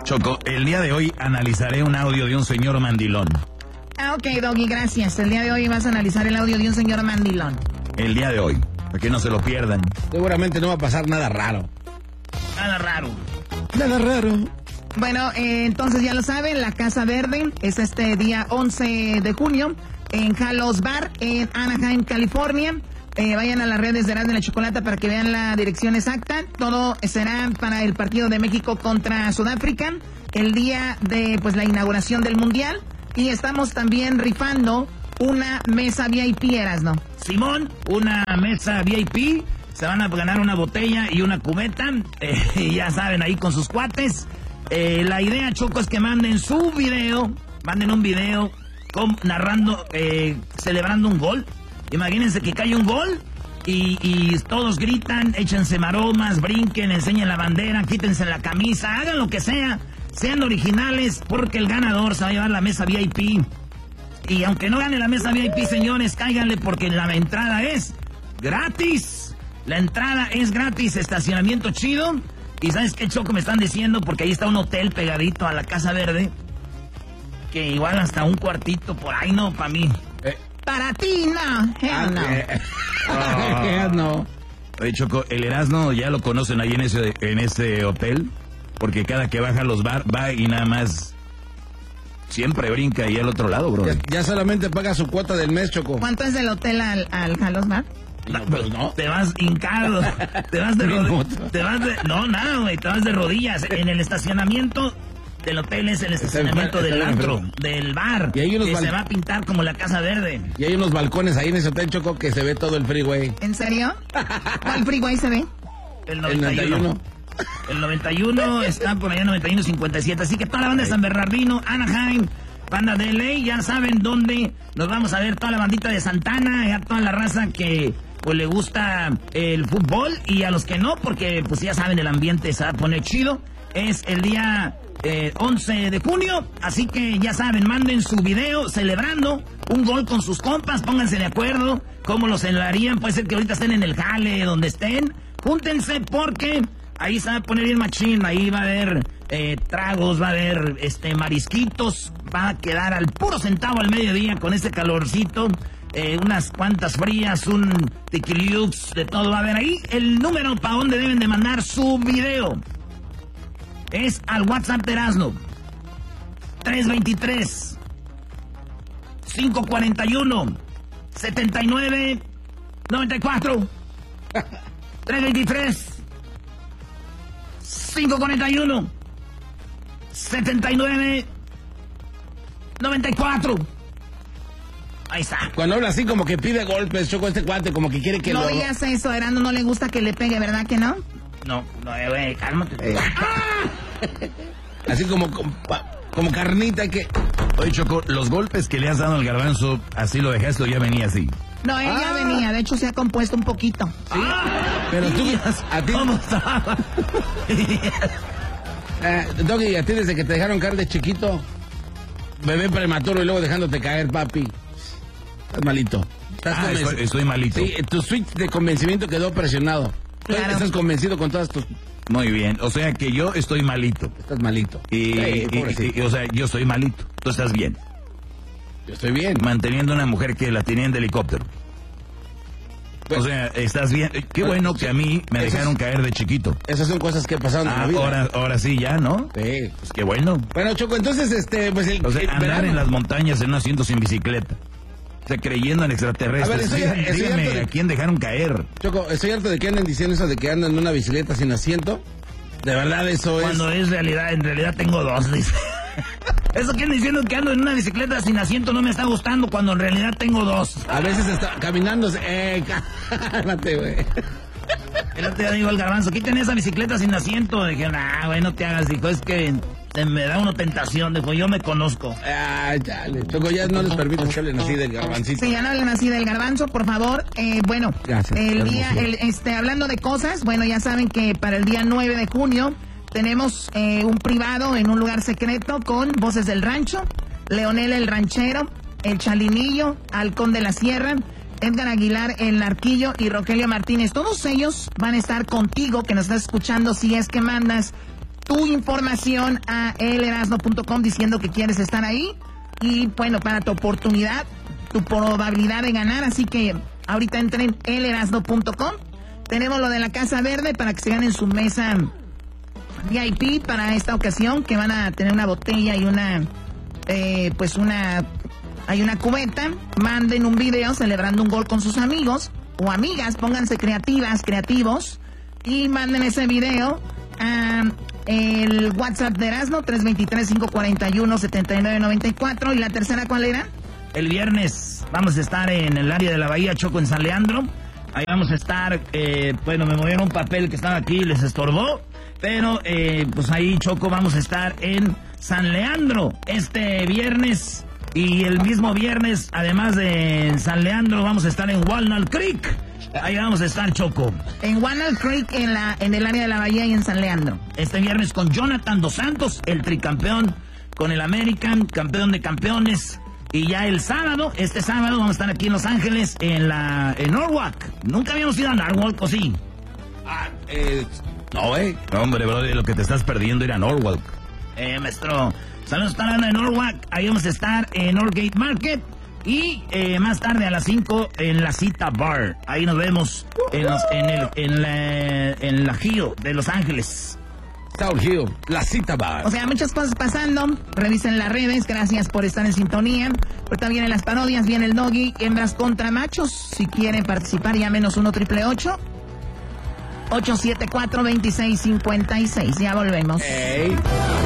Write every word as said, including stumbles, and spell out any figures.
Choco, el día de hoy analizaré un audio de un señor mandilón. Ah, ok, Doggy, gracias. El día de hoy vas a analizar el audio de un señor mandilón. El día de hoy, para que no se lo pierdan. Seguramente no va a pasar nada raro. Nada raro. Nada raro. Bueno, eh, entonces ya lo saben, la Casa Verde es este día once de junio en Halos Bar en Anaheim, California. Eh, vayan a las redes de Erasmo y la Chocolata para que vean la dirección exacta. Todo será para el partido de México contra Sudáfrica, el día de pues la inauguración del Mundial. Y estamos también rifando una mesa V I P, Erasmo. Simón, una mesa V I P. Se van a ganar una botella y una cubeta. Eh, y ya saben, ahí con sus cuates. Eh, la idea, Choco, es que manden su video. Manden un video con, narrando, eh, celebrando un gol. Imagínense que cae un gol y, y todos gritan, échense maromas, brinquen, enseñen la bandera, quítense la camisa, hagan lo que sea, sean originales, porque el ganador se va a llevar la mesa V I P. Y aunque no gane la mesa V I P, señores, cáiganle porque la entrada es gratis. La entrada es gratis, estacionamiento chido. Y ¿sabes qué, Choco? Me están diciendo, porque ahí está un hotel pegadito a la Casa Verde, que igual hasta un cuartito por ahí, no, para mí. Eh. Para ti, no. Hell no. Ah, no. Oye, Choco, el Erasmo ya lo conocen ahí en ese, en ese hotel, porque cada que baja a los bar, va y nada más siempre brinca ahí al otro lado, bro. Ya, ya solamente paga su cuota del mes, Choco. ¿Cuánto es del hotel al, al Halos Bar? No, pues no. Te vas hincado, te vas de rodillas, te vas de, no, nada, güey, te vas de rodillas. En el estacionamiento del hotel es el estacionamiento del antro, del bar, y hay unos que bal- se va a pintar como la Casa Verde. Y hay unos balcones ahí en ese hotel, Choco, que se ve todo el freeway. ¿En serio? ¿Cuál freeway se ve? El noventa y uno. El noventa y uno está por allá, noventa y uno cincuenta y siete. Así que toda la banda de San Bernardino, Anaheim, banda de L A, ya saben dónde nos vamos a ver, toda la bandita de Santana, ya toda la raza que pues le gusta el fútbol, y a los que no, porque pues ya saben, el ambiente se va a poner chido. Es el día eh, once de junio, así que ya saben, manden su video celebrando un gol con sus compas, pónganse de acuerdo cómo lo celebrarían. Puede ser que ahorita estén en el jale, donde estén, júntense porque ahí se va a poner bien machín. Ahí va a haber eh, tragos, va a haber este marisquitos, va a quedar al puro centavo al mediodía con este calorcito. Eh, unas cuantas frías, un tequiliux, de todo va a haber ahí. El número para donde deben de mandar su video es al WhatsApp de Erasmo. tres veintitrés, cinco cuarenta y uno, setenta y nueve, noventa y cuatro. tres veintitrés, cinco cuarenta y uno, setenta y nueve, noventa y cuatro. Ahí está. Cuando habla así como que pide golpes, Choco, este cuate como que quiere que no lo... digas eso, Erasmo, no le gusta que le pegue, ¿verdad que no? No, no, eh, güey, cálmate. Eh. Así como, como, como carnita que... Oye, Choco, los golpes que le has dado al Garbanzo, así lo dejaste o ya venía así. No, él ya Ah. venía, de hecho se ha compuesto un poquito. ¿Sí? Pero tú, a ti... ¿Cómo estaba? Eh, Doggy, a ti desde que te dejaron caer de chiquito, bebé prematuro y luego dejándote caer, papi. Estás malito. Estás Ah, convenci- estoy, estoy malito. Sí, tu switch de convencimiento quedó presionado. Claro. Estás convencido con todas tus... Muy bien, o sea que yo estoy malito. Estás malito. Y, Sí, y- pobrecito. y- o sea, yo estoy malito. Tú estás bien. Yo estoy bien. Manteniendo una mujer que la tenía en de helicóptero. Pues- O sea, estás bien. Qué bueno que a mí me Eso es- dejaron caer de chiquito. Esas son cosas que pasaron en Ah, la vida. ahora, ahora sí ya, ¿no? Sí. Pues qué bueno. Bueno, Choco, entonces, este, pues el... O sea, el andar verano- en las montañas en un asiento sin bicicleta. O sea, creyendo en extraterrestres. A ver, estoy- Díganme, estoy díganme, harto de- ¿a quién dejaron caer? Choco, estoy harto de que anden diciendo eso de que andan en una bicicleta sin asiento. De verdad, eso es... Cuando es realidad, en realidad tengo dos, dice. Eso que andan diciendo que ando en una bicicleta sin asiento no me está gustando, cuando en realidad tengo dos. A veces está caminando... Eh, cálmate, güey. El otro día digo al Garbanzo, quiten esa bicicleta sin asiento. Dije, nah, güey, no te hagas, dijo, es que se me da una tentación. Dijo, yo me conozco. Ah, chale. Choco, ya no les permito que hablen así del garbancito. Sí, ya no hablen así del Garbanzo, por favor. Eh, bueno, Gracias, el día, hermosura. el, este, hablando de cosas, bueno, ya saben que para el día nueve de junio tenemos eh, un privado en un lugar secreto con Voces del Rancho, Leonel el Ranchero, el Chalinillo, Halcón de la Sierra, Edgar Aguilar, el Narquillo y Rogelio Martínez. Todos ellos van a estar contigo, que nos estás escuchando, si es que mandas tu información a el erasmo punto com diciendo que quieres estar ahí. Y bueno, para tu oportunidad, tu probabilidad de ganar. Así que ahorita entren en el erasmo punto com. Tenemos lo de la Casa Verde para que se ganen su mesa V I P para esta ocasión, que van a tener una botella y una, eh, pues una, hay una cubeta. Manden un video celebrando un gol con sus amigos o amigas, pónganse creativas, creativos, y manden ese video a el WhatsApp de Erasmo, tres dos tres, cinco cuatro uno, siete nueve nueve cuatro. ¿Y la tercera cuál era? El viernes vamos a estar en el área de la Bahía, Choco, en San Leandro. Ahí vamos a estar, eh, bueno, me movieron un papel que estaba aquí y les estorbó. Pero, eh, pues ahí, Choco, vamos a estar en San Leandro este viernes. Y el mismo viernes, además de en San Leandro, vamos a estar en Walnut Creek. Ahí vamos a estar, Choco. En Walnut Creek, en, la, en el área de la Bahía y en San Leandro. Este viernes con Jonathan Dos Santos, el tricampeón, con el American, campeón de campeones. Y ya el sábado, este sábado, vamos a estar aquí en Los Ángeles, en la en Norwalk. Nunca habíamos ido a Norwalk, ¿o sí? Ah, eh, no, eh. No, hombre, bro, lo que te estás perdiendo era Norwalk. Eh, maestro, saludos a estar hablando de Norwalk. Ahí vamos a estar en Northgate Market. Y eh, más tarde a las cinco en la Cita Bar. Ahí nos vemos en, los, en, el, en, la, en la Gio de Los Ángeles. South Hill, la Cita Bar. O sea, muchas cosas pasando. Revisen las redes. Gracias por estar en sintonía. Ahorita vienen las parodias, viene el Doggy, hembras contra machos. Si quieren participar, llámenos uno triple ocho, ocho siete cuatro, dos seis cinco seis. Ya volvemos. Hey.